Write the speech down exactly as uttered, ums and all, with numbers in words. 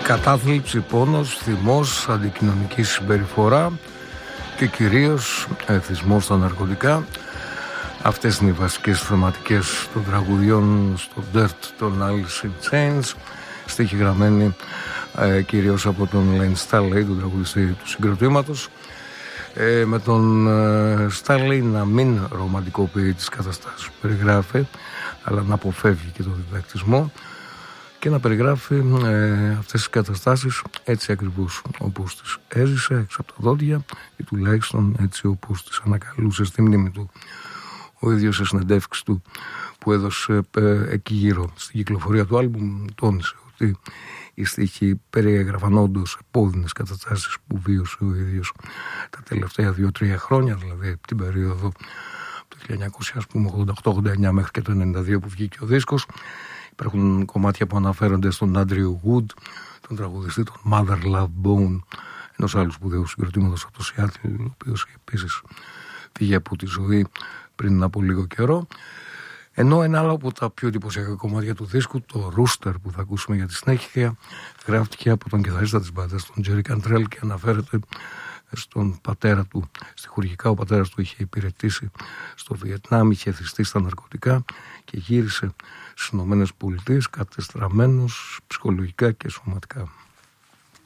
Κατάθλιψη, πόνος, θυμός, αντικοινωνική συμπεριφορά και κυρίως εθισμός στα ναρκωτικά. Αυτές είναι οι βασικές θεματικές των τραγουδιών στο Dirt των Alice in Chains, στίχοι γραμμένοι ε, κυρίως από τον Len Staley, τον τραγουδιστή του συγκροτήματος, ε, με τον ε, Staley να μην ρομαντικοποιεί τις καταστάσεις που περιγράφει, αλλά να αποφεύγει και τον διδακτισμό και να περιγράφει ε, αυτές τις καταστάσεις έτσι ακριβώς όπως τις έζησε, έξω από τα δόντια, ή τουλάχιστον έτσι όπως τις ανακαλούσε στη μνήμη του. Ο ίδιος σε συνεντεύξεις του που έδωσε ε, εκεί γύρω στην κυκλοφορία του άλμπουμ τόνισε ότι οι στίχοι περιέγραφαν όντως επώδυνες καταστάσεις που βίωσε ο ίδιος τα τελευταία δύο-τρία χρόνια, δηλαδή την περίοδο το χίλια εννιακόσια ογδόντα οκτώ ογδόντα εννιά μέχρι και το ενενήντα δύο που βγήκε ο δίσκος. Υπάρχουν κομμάτια που αναφέρονται στον Andrew Wood, τον τραγουδιστή, τον Mother Love Bone, ενός άλλου σπουδαίου συγκροτήματος από το Σιάτλ, ο οποίος επίσης φύγε από τη ζωή πριν από λίγο καιρό. Ενώ ένα άλλο από τα πιο εντυπωσιακά κομμάτια του δίσκου, το Rooster που θα ακούσουμε για τη συνέχεια, γράφτηκε από τον κιθαρίστα της μπάντας, τον Jerry Cantrell, και αναφέρεται στον πατέρα του. Στιχουργικά ο πατέρας του είχε υπηρετήσει στο Βιετνάμ, είχε εθιστεί στα ναρκωτικά και γύρισε στις Ηνωμένες Πολιτείες κατεστραμμένος ψυχολογικά και σωματικά.